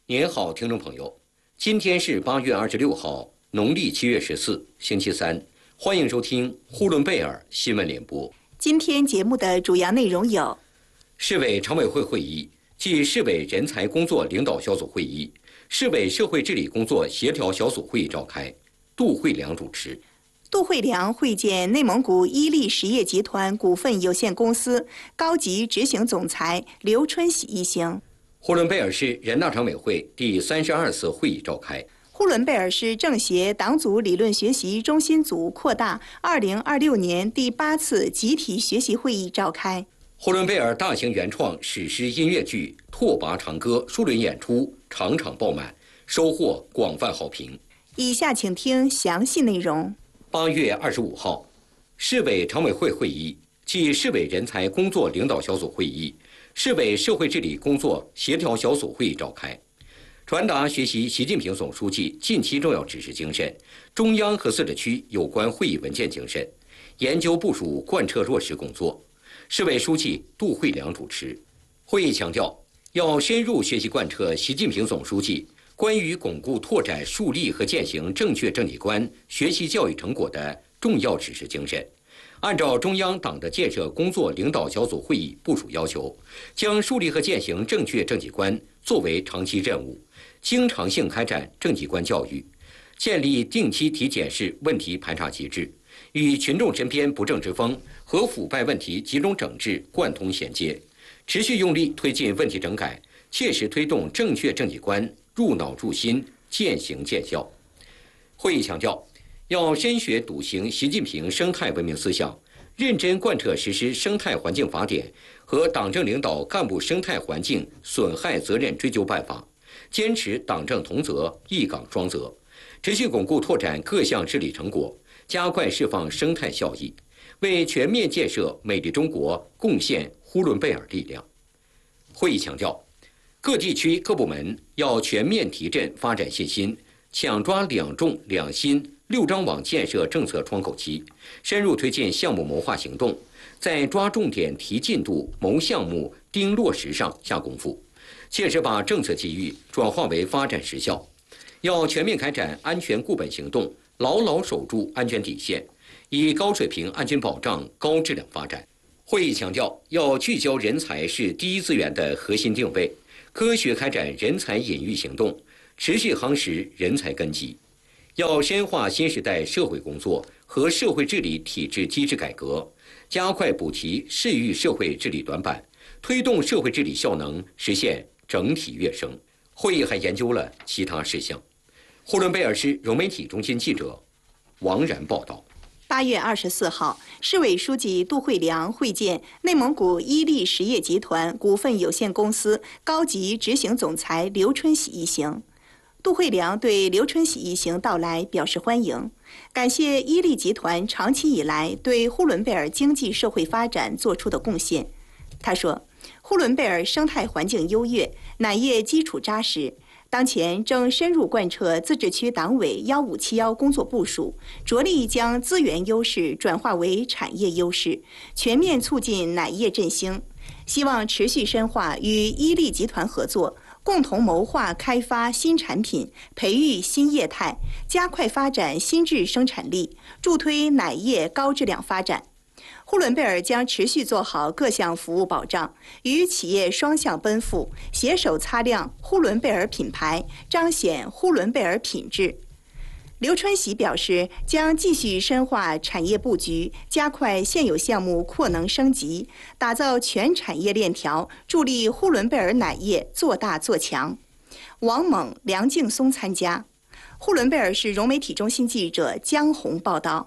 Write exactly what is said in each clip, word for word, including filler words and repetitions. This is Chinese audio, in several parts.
您好，听众朋友，今天是八月二十六号，农历七月十四，星期三，欢迎收听呼伦贝尔新闻联播。 今天节目的主要内容有： 市委常委会会议暨市委人才工作领导小组会议、市委社会治理工作协调小组会议召开，杜慧良主持。 杜慧良会见内蒙古伊利实业集团股份有限公司高级执行总裁刘春喜一行。 呼伦贝尔市人大常委会第三十二次会议召开。 呼伦贝尔市政协党组理论学习中心组扩大二零二六年第八次集体学习会议召开。 呼伦贝尔大型原创史诗音乐剧《拓跋长歌》书轮演出场场爆满，收获广泛好评。 以下请听详细内容。 八月二十五号，市委常委会会议暨市委人才工作领导小组会议、市委社会治理工作协调小组会议召开，传达学习习近平总书记近期重要指示精神、中央和自治区有关会议文件精神，研究部署贯彻落实工作。市委书记杜慧良主持。会议强调，要深入学习贯彻习近平总书记关于巩固拓展树立和践行正确政绩观学习教育成果的重要指示精神，按照中央党的建设工作领导小组会议部署要求，将树立和践行正确政绩观作为长期任务，经常性开展政绩观教育，建立定期体检式问题排查机制，与群众身边不正之风和腐败问题集中整治贯通衔接，持续用力推进问题整改，切实推动正确政绩观入脑入心，渐行渐效。会议强调，要深学笃行习近平生态文明思想，认真贯彻实施生态环境法典和党政领导干部生态环境损害责任追究办法，坚持党政同责、一岗双责，持续巩固拓展各项治理成果，加快释放生态效益，为全面建设美丽中国贡献呼伦贝尔力量。会议强调，各地区各部门要全面提振发展信心，抢抓两重两新六张网建设政策窗口期，深入推进项目谋划行动，在抓重点提进度、谋项目、盯落实上下功夫，切实把政策机遇转化为发展实效。要全面开展安全固本行动，牢牢守住安全底线，以高水平安全保障高质量发展。会议强调，要聚焦人才是第一资源的核心定位，科学开展人才引育行动，持续夯实人才根基。要深化新时代社会工作和社会治理体制机制改革，加快补齐市域社会治理短板，推动社会治理效能实现整体跃升。会议还研究了其他事项。呼伦贝尔市融媒体中心记者王然报道。 八月二十四号，市委书记杜慧良会见内蒙古伊利实业集团股份有限公司高级执行总裁刘春喜一行。杜慧良对刘春喜一行到来表示欢迎，感谢伊利集团长期以来对呼伦贝尔经济社会发展做出的贡献。他说，呼伦贝尔生态环境优越，奶业基础扎实，当前正深入贯彻自治区党委幺五七幺工作部署，着力将资源优势转化为产业优势，全面促进奶业振兴。希望持续深化与伊利集团合作，共同谋划开发新产品，培育新业态，加快发展新质生产力，助推奶业高质量发展。呼伦贝尔将持续做好各项服务保障，与企业双向奔赴，携手擦亮呼伦贝尔品牌，彰显呼伦贝尔品质。刘春喜表示，将继续深化产业布局，加快现有项目扩能升级，打造全产业链条，助力呼伦贝尔奶业做大做强。王猛、梁劲松参加。呼伦贝尔市融媒体中心记者江红报道。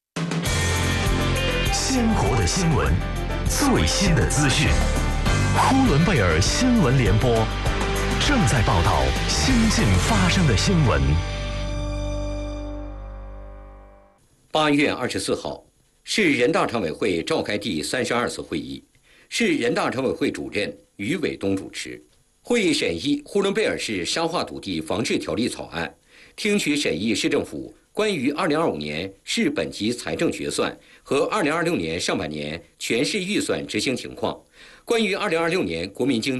鲜活的新闻，最新的资讯。呼伦贝尔新闻联播正在报道新近发生的新闻。 八月二十四号，市人大常委会召开第三十二次会议，市人大常委会主任于伟东主持。会议审议呼伦贝尔市沙化土地防治条例草案，听取审议市政府关于二零二五年市本级财政决算和二零二六年上半年全市预算执行情况，关于二零二六年国民经济和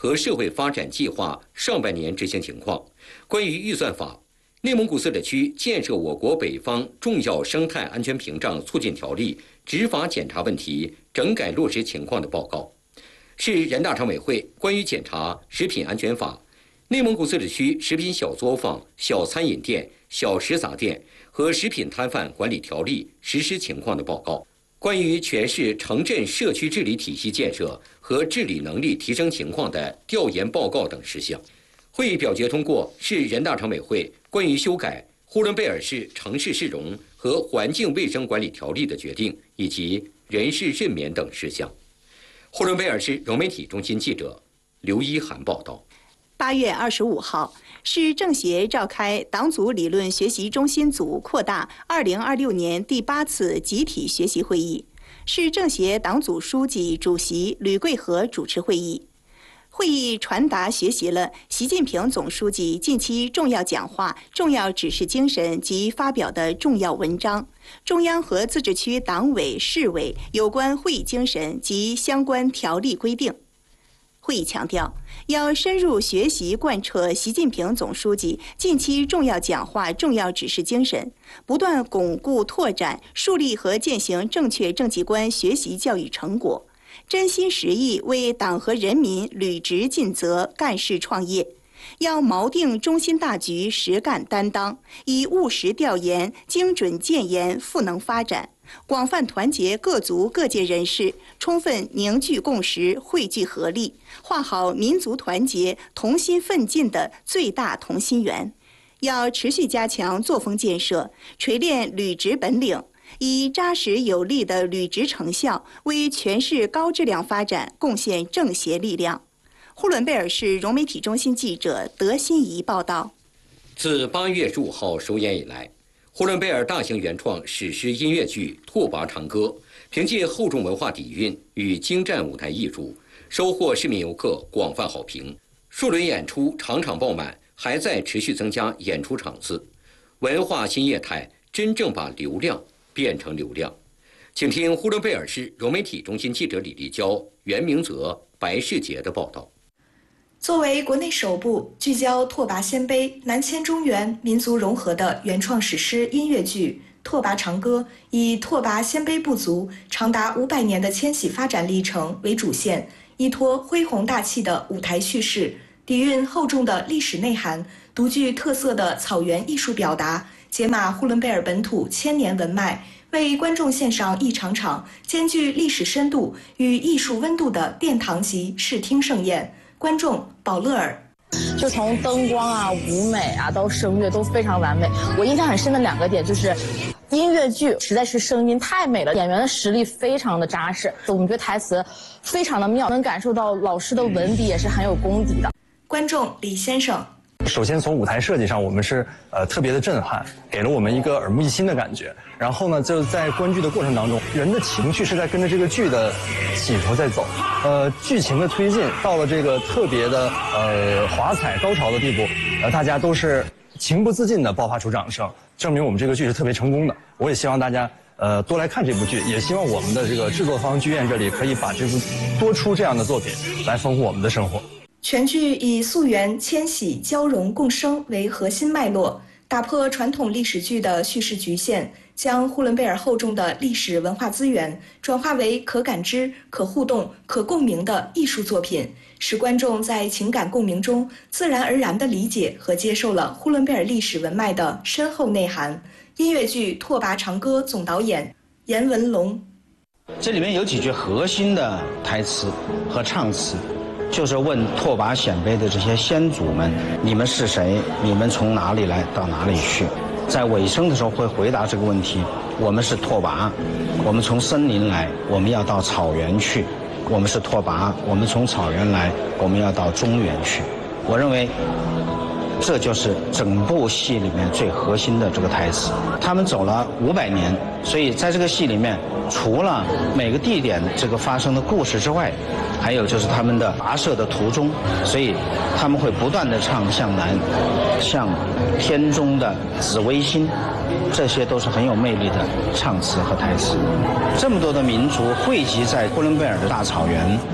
和社会发展计划上半年执行情况，关于预算法、内蒙古自治区建设我国北方重要生态安全屏障促进条例执法检查问题整改落实情况的报告，是人大常委会关于检查食品安全法、内蒙古自治区食品小作坊、小餐饮店、小食杂店和食品摊贩管理条例实施情况的报告，关于全市城镇社区治理体系建设和治理能力提升情况的调研报告等事项。会议表决通过市人大常委会关于修改呼伦贝尔市城市市容和环境卫生管理条例的决定以及人事任免等事项。呼伦贝尔市融媒体中心记者刘一涵报道。 八月二十五号，市政协召开党组理论学习中心组扩大二零二六年第八次集体学习会议，市政协党组书记、主席吕桂和主持会议。会议传达学习了习近平总书记近期重要讲话、重要指示精神及发表的重要文章，中央和自治区党委、市委有关会议精神及相关条例规定。会议强调，要深入学习贯彻习近平总书记近期重要讲话、重要指示精神，不断巩固拓展、树立和践行正确政绩观学习教育成果，真心实意为党和人民履职尽责、干事创业。要锚定中心大局，实干担当，以务实调研、精准建言赋能发展，广泛团结各族各界人士，充分凝聚共识，汇聚合力，画好民族团结、同心奋进的最大同心圆。要持续加强作风建设，锤炼履职本领，以扎实有力的履职成效，为全市高质量发展贡献政协力量。呼伦贝尔市融媒体中心记者德心怡报道。 自八月十五号首演以来，呼伦贝尔大型原创史诗音乐剧《拓跋长歌》凭借厚重文化底蕴与精湛舞台艺术，收获市民游客广泛好评。数轮演出场场爆满，还在持续增加演出场次。文化新业态真正把流量变成流量。请听呼伦贝尔市融媒体中心记者李立娇、袁明泽、白世杰的报道。 作为国内首部聚焦拓跋鲜卑、南迁中原民族融合的原创史诗音乐剧《拓跋长歌》，以拓跋鲜卑部族长达五百年的迁徙发展历程为主线，依托恢宏大气的舞台叙事，底蕴厚重的历史内涵，独具特色的草原艺术表达，解码呼伦贝尔本土千年文脉，为观众献上一场场兼具历史深度与艺术温度的殿堂级视听盛宴。观众宝乐尔， 就从灯光啊、舞美啊到声乐都非常完美。我印象很深的两个点就是音乐剧实在是声音太美了，演员的实力非常的扎实，我们觉得台词非常的妙，能感受到老师的文笔也是很有功底的。 观众李先生， 首先从舞台设计上，我们是呃特别的震撼，给了我们一个耳目一新的感觉。然后呢，就在观剧的过程当中，人的情绪是在跟着这个剧的起伏在走，呃，剧情的推进到了这个特别的呃华彩高潮的地步，呃，大家都是情不自禁地爆发出掌声，证明我们这个剧是特别成功的。我也希望大家呃多来看这部剧，也希望我们的这个制作方剧院这里可以把这部多出这样的作品来丰富我们的生活。 全剧以溯源、迁徙、交融、共生为核心脉络，打破传统历史剧的叙事局限，将呼伦贝尔厚重的历史文化资源转化为可感知、可互动、可共鸣的艺术作品，使观众在情感共鸣中自然而然地理解和接受了呼伦贝尔历史文脉的深厚内涵。音乐剧《拓跋长歌》总导演严文龙， 这里面有几句核心的台词和唱词，就是问拓跋鲜卑的这些先祖们，你们是谁？你们从哪里来到哪里去？在尾声的时候会回答这个问题，我们是拓跋，我们从森林来，我们要到草原去。我们是拓跋，我们从草原来，我们要到中原去。我认为这就是整部戏里面最核心的这个台词。他们走了五百年，所以在这个戏里面，除了每个地点这个发生的故事之外，还有就是他们的跋涉的途中，所以他们会不断地唱向南，向天中的紫微星，这些都是很有魅力的唱词和台词。这么多的民族汇集在呼伦贝尔的大草原，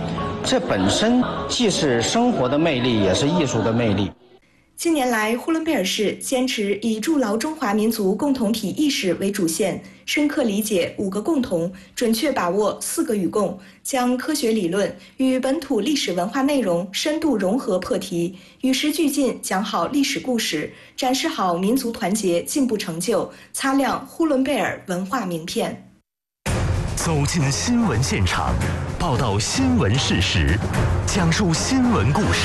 这本身既是生活的魅力，也是艺术的魅力。 近年来，呼伦贝尔市坚持以筑牢中华民族共同体意识为主线，深刻理解五个共同，准确把握四个与共，将科学理论与本土历史文化内容深度融合破题，与时俱进讲好历史故事，展示好民族团结进步成就，擦亮呼伦贝尔文化名片。 走进新闻现场，报道新闻事实，讲述新闻故事。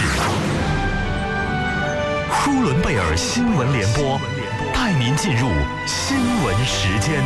呼伦贝尔新闻联播带您进入新闻时间。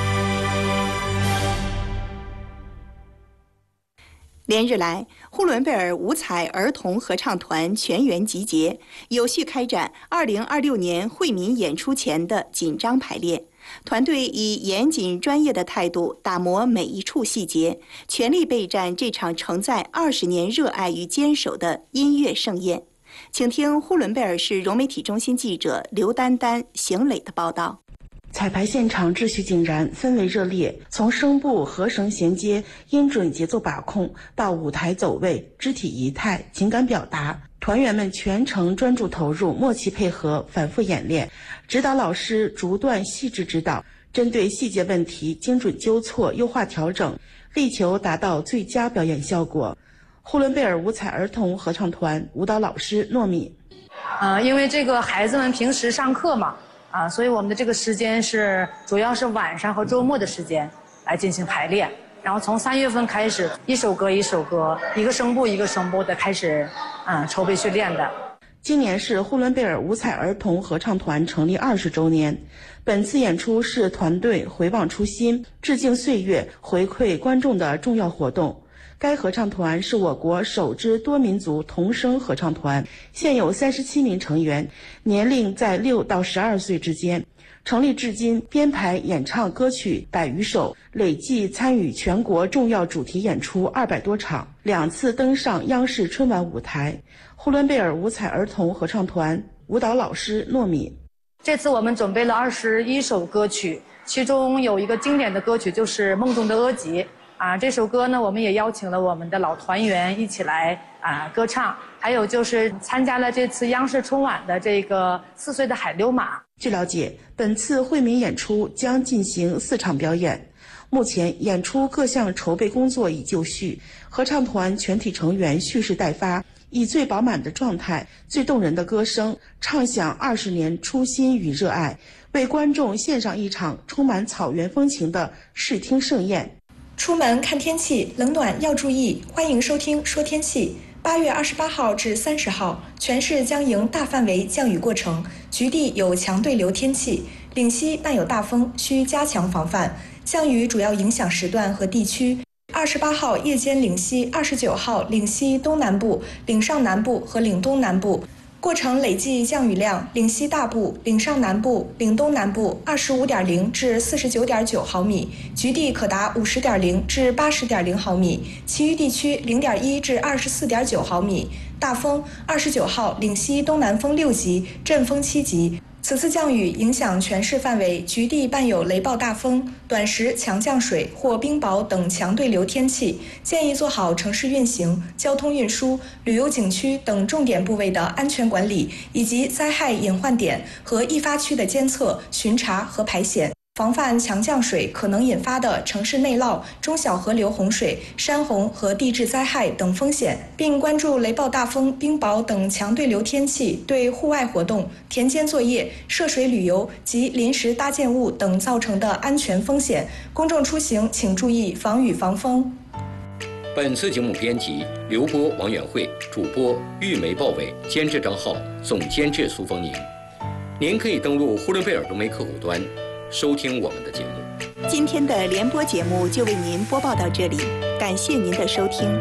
连日来，呼伦贝尔五彩儿童合唱团全员集结，有序开展二零二六年惠民演出前的紧张排练。团队以严谨专业的态度打磨每一处细节，全力备战这场承载二十年热爱与坚守的音乐盛宴。请听呼伦贝尔市融媒体中心记者刘丹丹、邢磊的报道。 彩排现场秩序井然，氛围热烈，从声部、和声衔接、音准节奏把控到舞台走位、肢体仪态、情感表达，团员们全程专注投入，默契配合，反复演练。指导老师逐段细致指导，针对细节问题精准纠错、优化调整，力求达到最佳表演效果。呼伦贝尔五彩儿童合唱团舞蹈老师糯米， 呃，因为这个孩子们平时上课嘛，啊，所以我们的这个时间是主要是晚上和周末的时间来进行排练。然后从三月份开始，一首歌一首歌，一个声部一个声部的开始，嗯，筹备训练的。 今年是呼伦贝尔五彩儿童合唱团成立二十周年，本次演出是团队回望初心、致敬岁月、回馈观众的重要活动。该合唱团是我国首支多民族童声合唱团，现有三十七名成员，年龄在六到十二岁之间。成立至今，编排演唱歌曲百余首，累计参与全国重要主题演出二百多场，两次登上央视春晚舞台。呼伦贝尔五彩儿童合唱团舞蹈老师糯米， 这次我们准备了二十一首歌曲，其中有一个经典的歌曲就是《梦中的阿吉》。啊，这首歌呢，我们也邀请了我们的老团员一起来啊歌唱，还有就是参加了这次央视春晚的这个四岁的海溜马。 据了解，本次惠民演出将进行四场表演，目前演出各项筹备工作已就绪，合唱团全体成员蓄势待发，以最饱满的状态、最动人的歌声，唱响二十年初心与热爱，为观众献上一场充满草原风情的视听盛宴。 出门看天气，冷暖要注意。欢迎收听说天气。八月二十八号至三十号，全市将迎大范围降雨过程，局地有强对流天气，岭西伴有大风，需加强防范。降雨主要影响时段和地区。二十八号夜间岭西，二十九号岭西东南部、岭上南部和岭东南部。过程累计降雨量：岭西大部、岭上南部、岭东南部二十五点零至四十九点九毫米，局地可达五十点零至八十点零毫米，其余地区零点一至二十四点九毫米。大风，二十九号岭西东南风六级，阵风七级。此次降雨影响全市范围，局地伴有雷暴大风、短时强降水或冰雹等强对流天气，建议做好城市运行、交通运输、旅游景区等重点部位的安全管理，以及灾害隐患点和易发区的监测、巡查和排险。防范强降水可能引发的城市内涝、中小河流洪水、山洪和地质灾害等风险，并关注雷暴大风、冰雹等强对流天气对户外活动、田间作业、涉水旅游及临时搭建物等造成的安全风险。公众出行请注意防雨防风。 本次节目编辑刘波、王远慧，主播玉梅、鲍伟，监制张浩，总监制苏峰宁。您可以登录呼伦贝尔融媒客户端收听我们的节目。 今天的联播节目就为您播报到这里，感谢您的收听。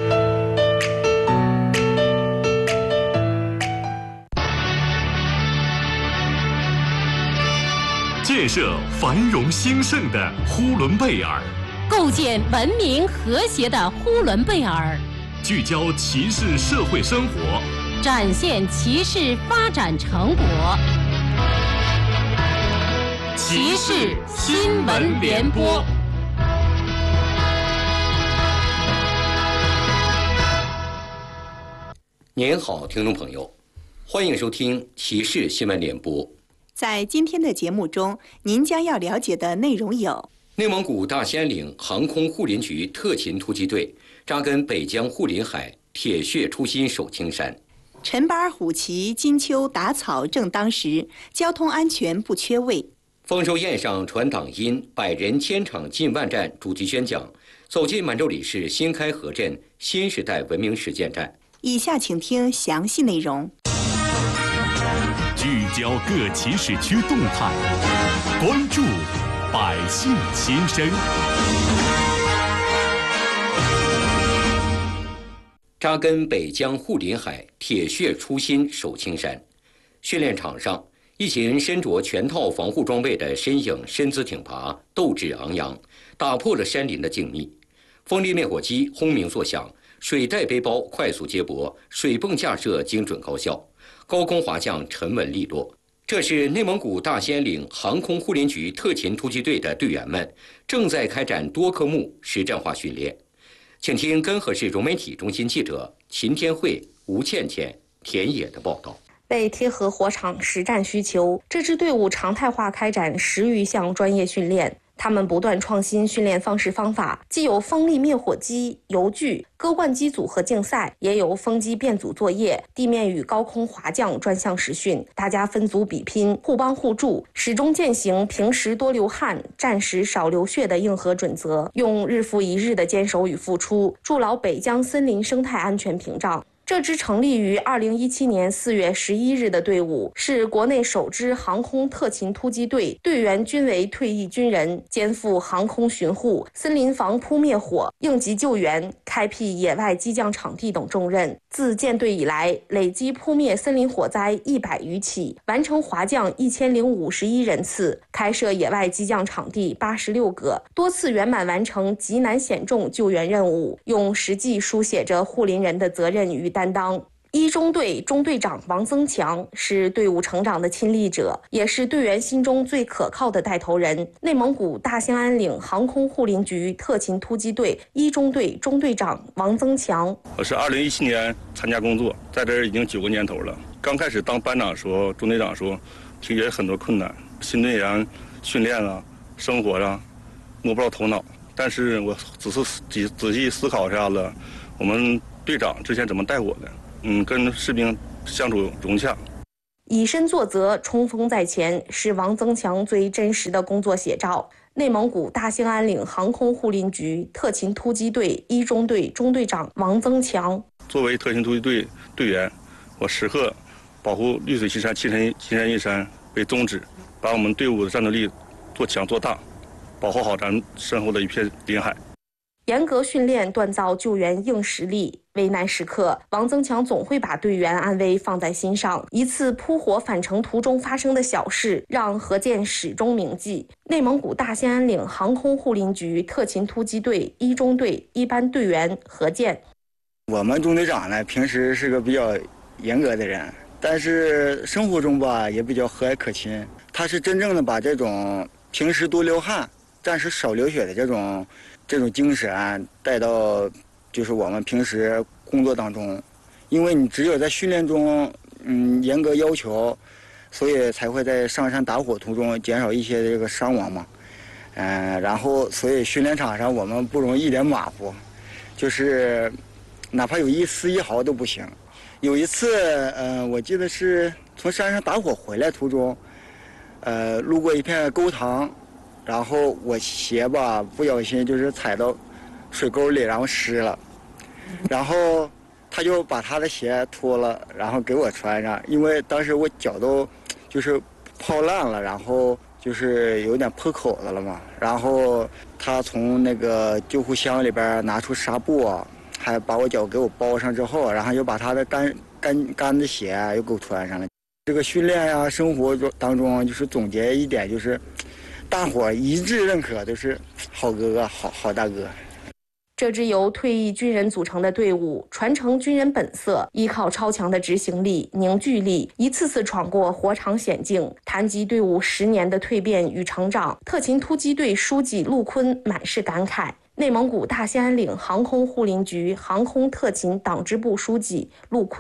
建设繁荣兴盛的呼伦贝尔， 构建文明和谐的呼伦贝尔， 聚焦骑士社会生活， 展现骑士发展成果。骑士新闻联播。 您好，听众朋友，欢迎收听骑士新闻联播。 在今天的节目中，您将要了解的内容有： 内蒙古大兴安岭航空护林局特勤突击队扎根北疆护林海，铁血初心守青山； 陈巴尔虎旗金秋打草正当时，交通安全不缺位； 丰收宴上传党音，百人千场进万战主题宣讲，走进满洲里市新开河镇新时代文明实践站。 以下请听详细内容。 聚焦各骑士区动态，关注百姓心声。 扎根北疆护林海，铁血初心守青山。训练场上，一群身着全套防护装备的身影身姿挺拔，斗志昂扬，打破了山林的静谧。风力灭火机轰鸣作响，水袋背包快速接驳，水泵架设精准高效，高空滑降沉稳利落。这是内蒙古大兴安岭航空护林局特勤突击队的队员们正在开展多科目实战化训练。请听根河市融媒体中心记者秦天慧、吴倩倩、田野的报道。 为贴合火场实战需求，这支队伍常态化开展十余项专业训练。他们不断创新训练方式方法，既有风力灭火机、油锯、割灌机组合竞赛，也有风机变组作业、地面与高空滑降专项实训。大家分组比拼，互帮互助，始终践行平时多流汗、战时少流血的硬核准则，用日复一日的坚守与付出，筑牢北疆森林生态安全屏障。这支成立于二零一七年四月十一日的队伍，是国内首支航空特勤突击队，队员均为退役军人，肩负航空巡护、森林防扑灭火、应急救援、开辟野外激降场地等重任。自建队以来，累计扑灭森林火灾一百余起，完成滑降一千零五十一人次，开设野外激降场地八十六个，多次圆满完成极难险重救援任务，用实际书写着护林人的责任与担当。一中队中队长王增强是队伍成长的亲历者，也是队员心中最可靠的带头人。内蒙古大兴安岭航空护林局特勤突击队一中队中队长王增强。 我是二零一七年参加工作，在这儿已经九个年头了。刚开始当班长的时候，中队长说，提也很多困难，新队员训练啊、生活啊，摸不着头脑。但是我仔细仔仔细思考一下子，我们队长之前怎么带我的？嗯，跟士兵相处融洽。 以身作则，冲锋在前，是王增强最真实的工作写照。内蒙古大兴安岭航空护林局特勤突击队一中队中队长王增强。 作为特勤突击队队员，我时刻保护绿水青山、青山青山一山为宗旨，把我们队伍的战斗力做强做大，保护好咱身后的一片林海。 严格训练锻造救援硬实力，危难时刻，王增强总会把队员安危放在心上。一次扑火返程途中发生的小事，让何健始终铭记。内蒙古大兴安岭航空护林局特勤突击队一中队一班队员何健。 我们中队长呢，平时是个比较严格的人，但是生活中吧也比较和蔼可亲。他是真正的把这种平时多流汗、战时少流血的这种。这种精神带到就是我们平时工作当中，因为你只有在训练中嗯严格要求，所以才会在上山打火途中减少一些这个伤亡嘛。嗯、呃，然后所以训练场上我们不容易一点马虎，就是哪怕有一丝一毫都不行。有一次呃我记得是从山上打火回来途中，呃路过一片沟塘，然后我鞋吧不小心就是踩到水沟里，然后湿了，然后他就把他的鞋脱了，然后给我穿上，因为当时我脚都就是泡烂了，然后就是有点破口子了嘛。然后他从那个救护箱里边拿出纱布啊，还把我脚给我包上之后，然后又把他的干干干的鞋又给我穿上了。这个训练呀、啊，生活当中就是总结一点就是。大伙一致认可都是好哥哥、好好大哥。 这支由退役军人组成的队伍，传承军人本色，依靠超强的执行力、凝聚力，一次次闯过火场险境。谈及队伍十年的蜕变与成长，特勤突击队书记陆坤满是感慨。内蒙古大兴安岭航空护林局航空特勤党支部书记陆坤：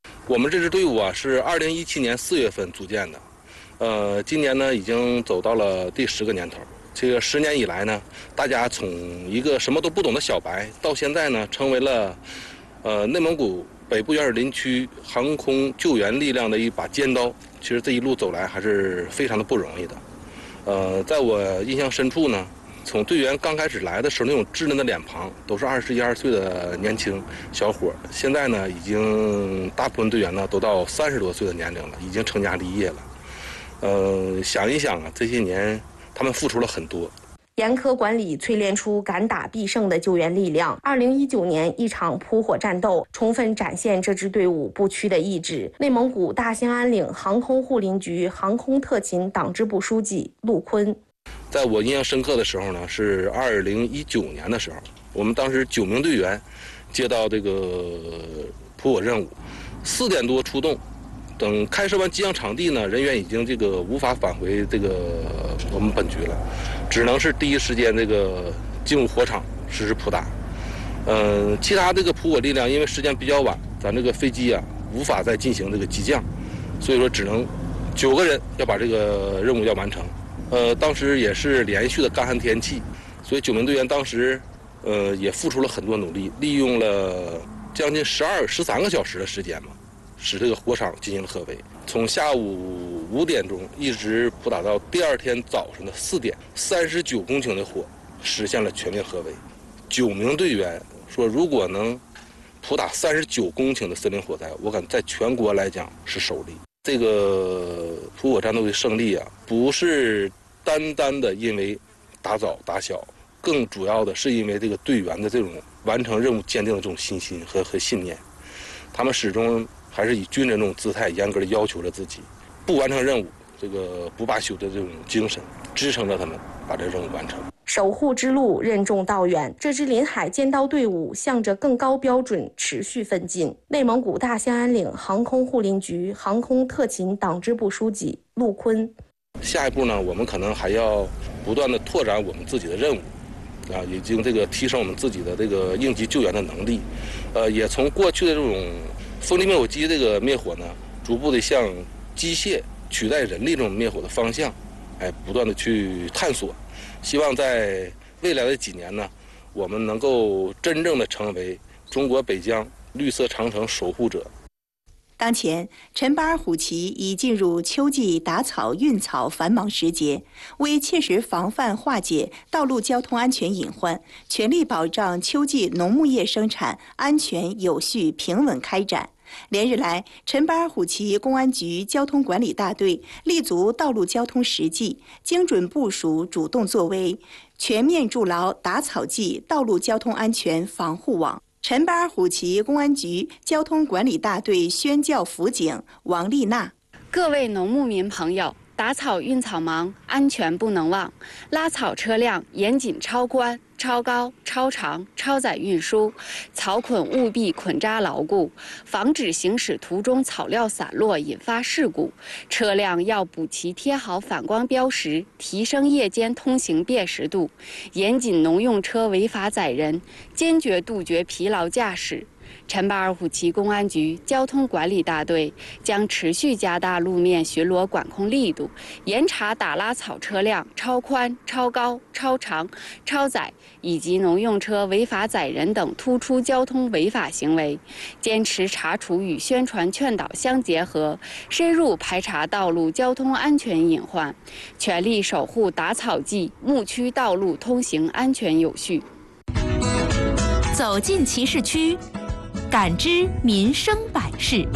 我们这支队伍啊是二零一七年四月份组建的，呃，今年呢已经走到了第十个年头。这个十年以来呢，大家从一个什么都不懂的小白，到现在呢成为了呃内蒙古北部原始林区航空救援力量的一把尖刀。其实这一路走来还是非常的不容易的。呃，在我印象深处呢，从队员刚开始来的时候那种稚嫩的脸庞，都是二十一二岁的年轻小伙，现在呢已经大部分队员呢都到三十多岁的年龄了，已经成家立业了。呃，想一想啊，这些年他们付出了很多。 严苛管理淬炼出敢打必胜的救援力量。二零一九年一场扑火战斗，充分展现这支队伍不屈的意志。内蒙古大兴安岭航空护林局航空特勤党支部书记陆坤。 在我印象深刻的时候呢，是二零一九年的时候，我们当时九名队员接到这个扑火任务，四点多出动。等开设完机降场地呢，人员已经这个无法返回这个我们本局了，只能是第一时间这个进入火场实施扑打。嗯、呃，其他这个扑火力量因为时间比较晚，咱这个飞机啊无法再进行这个机降，所以说只能九个人要把这个任务要完成。呃，当时也是连续的干旱天气，所以九名队员当时呃也付出了很多努力，利用了将近十二十三个小时的时间嘛。使这个火场进行了合围，从下午五点钟一直扑打到第二天早上的四点，三十九公顷的火实现了全面合围。九名队员说，如果能扑打三十九公顷的森林火灾，我感在全国来讲是首例。这个扑火战斗的胜利啊，不是单单的因为打早打小，更主要的是因为这个队员的这种完成任务坚定的这种信心和和信念，他们始终还是以军人这种姿态严格的要求着自己，不完成任务这个不罢休的这种精神，支撑着他们把这任务完成。 守护之路任重道远，这支临海尖刀队伍向着更高标准持续奋进。内蒙古大兴安岭航空护林局航空特勤党支部书记陆坤。 下一步呢，我们可能还要不断的拓展我们自己的任务。啊，已经这个提升我们自己的这个应急救援的能力，呃，也从过去的这种风力灭火机这个灭火呢，逐步的向机械取代人力这种灭火的方向，哎，不断的去探索。希望在未来的几年呢，我们能够真正的成为中国北疆绿色长城守护者。 当前，陈巴尔虎旗已进入秋季打草运草繁忙时节，为切实防范化解道路交通安全隐患，全力保障秋季农牧业生产安全有序平稳开展。连日来，陈巴尔虎旗公安局交通管理大队立足道路交通实际，精准部署主动作为，全面筑牢打草季道路交通安全防护网。陈巴尔虎旗公安局交通管理大队宣教辅警王丽娜： 各位农牧民朋友，打草运草忙，安全不能忘。拉草车辆严谨超宽、超高、超长、超载运输，草捆务必捆扎牢固，防止行驶途中草料散落引发事故。车辆要补齐贴好反光标识，提升夜间通行辨识度，严谨农用车违法载人，坚决杜绝疲劳驾驶。陈巴尔虎旗公安局交通管理大队将持续加大路面巡逻管控力度，严查打拉草车辆超宽、超高、超长、超载以及农用车违法载人等突出交通违法行为，坚持查处与宣传劝导相结合，深入排查道路交通安全隐患，全力守护打草季牧区道路通行安全有序。 走进骑士区，感知民生百事。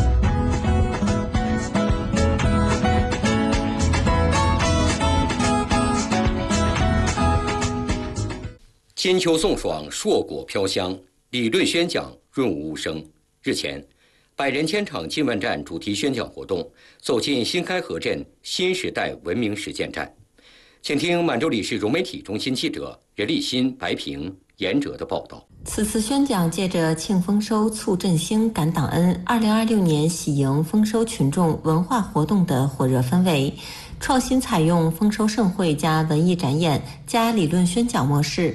金秋送爽，硕果飘香，理论宣讲润物无声。日前，百人千场进万站主题宣讲活动走进新开河镇新时代文明实践站，请听满洲里市融媒体中心记者任立新、白平、严哲的报道。 此次宣讲借着庆丰收、促振兴、感党恩二零二六年喜迎丰收群众文化活动的火热氛围，创新采用丰收盛会加文艺展演加理论宣讲模式，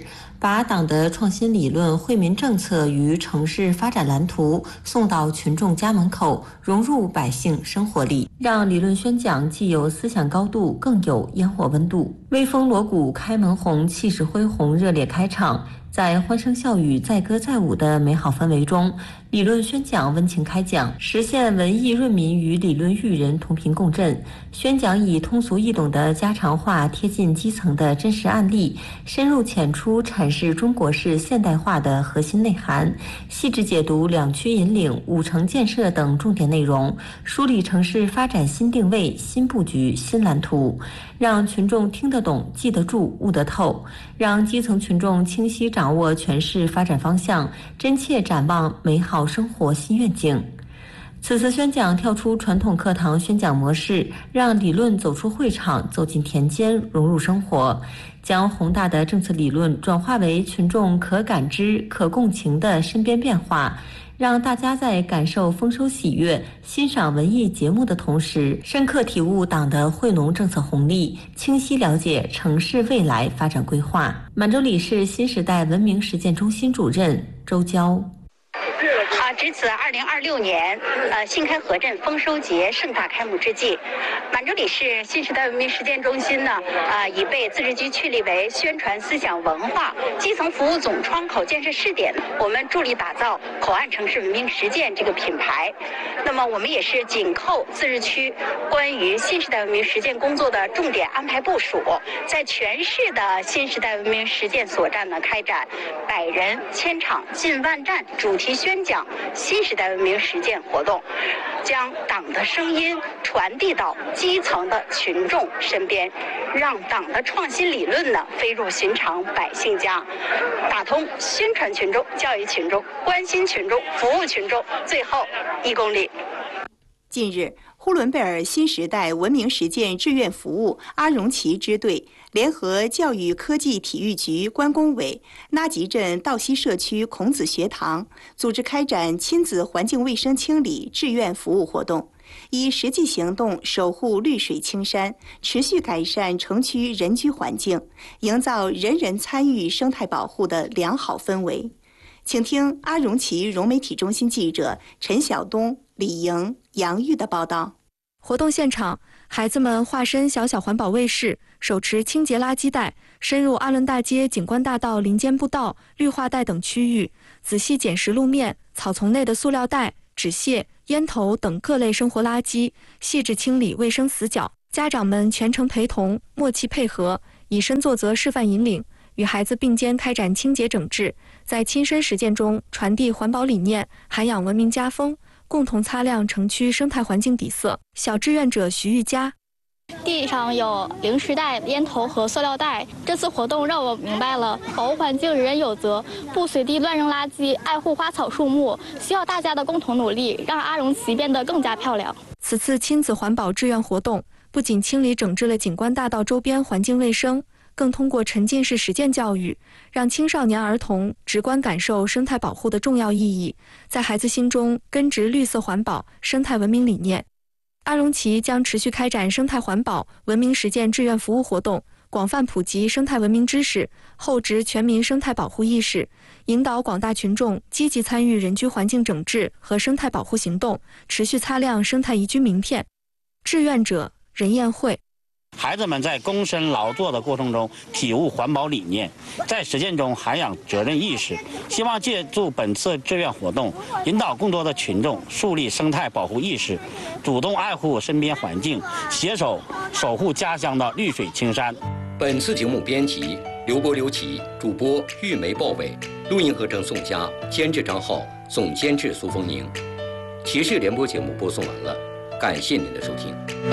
把党的创新理论、惠民政策与城市发展蓝图送到群众家门口，融入百姓生活里，让理论宣讲既有思想高度，更有烟火温度。威风锣鼓开门红，气势恢宏，热烈开场。在欢声笑语、载歌载舞的美好氛围中，理论宣讲温情开讲，实现文艺润民与理论育人同频共振。宣讲以通俗易懂的家常话，贴近基层的真实案例，深入浅出阐释中国式现代化的核心内涵，细致解读两区引领、五城建设等重点内容，梳理城市发展新定位、新布局、新蓝图，让群众听得懂、记得住、悟得透，让基层群众清晰掌握全市发展方向，真切展望美好生活新愿景。此次宣讲跳出传统课堂宣讲模式，让理论走出会场，走进田间，融入生活，将宏大的政策理论转化为群众可感知、可共情的身边变化，让大家在感受丰收喜悦、欣赏文艺节目的同时，深刻体悟党的惠农政策红利，清晰了解城市未来发展规划。满洲里市新时代文明实践中心主任周娇。 啊，值此二零二六年，呃，新开河镇丰收节盛大开幕之际，满洲里市新时代文明实践中心呢，呃，已被自治局确立为宣传思想文化基层服务总窗口建设试点。我们助力打造口岸城市文明实践这个品牌。那么，我们也是紧扣自治区关于新时代文明实践工作的重点安排部署，在全市的新时代文明实践所站呢，开展百人、千场、近万站主题宣讲新时代文明实践活动，将党的声音传递到基层的群众身边，让党的创新理论呢飞入寻常百姓家，打通宣传群众、教育群众、关心群众、服务群众最后一公里。 近日，呼伦贝尔新时代文明实践志愿服务阿荣旗支队联合教育科技体育局关工委、拉吉镇道西社区孔子学堂，组织开展亲子环境卫生清理志愿服务活动，以实际行动守护绿水青山，持续改善城区人居环境，营造人人参与生态保护的良好氛围。请听阿荣旗融媒体中心记者陈晓东、李莹、杨玉的报道。 活动现场，孩子们化身小小环保卫士，手持清洁垃圾袋，深入阿伦大街、景观大道林间步道、绿化带等区域，仔细捡拾路面、草丛内的塑料袋、纸屑、烟头等各类生活垃圾，细致清理卫生死角。家长们全程陪同，默契配合，以身作则示范引领，与孩子并肩开展清洁整治，在亲身实践中传递环保理念，涵养文明家风，共同擦亮城区生态环境底色。小志愿者徐玉佳， 地上有零食袋、烟头和塑料袋。这次活动让我明白了保护环境人人有责，不随地乱扔垃圾，爱护花草树木，需要大家的共同努力，让阿荣旗变得更加漂亮。 此次亲子环保志愿活动不仅清理整治了景观大道周边环境卫生，更通过沉浸式实践教育，让青少年儿童直观感受生态保护的重要意义，在孩子心中根植绿色环保、生态文明理念。阿荣旗将持续开展生态环保、文明实践志愿服务活动，广泛普及生态文明知识，厚植全民生态保护意识，引导广大群众积极参与人居环境整治和生态保护行动，持续擦亮生态宜居名片。志愿者任艳慧， 孩子们在躬身劳作的过程中体悟环保理念，在实践中涵养责任意识。希望借助本次志愿活动，引导更多的群众树立生态保护意识，主动爱护身边环境，携手守护家乡的绿水青山。 本次节目编辑刘波、刘琦，主播玉梅、鲍伟，录音合成宋佳，监制张浩，总监制苏峰宁。骑士联播节目播送完了，感谢您的收听。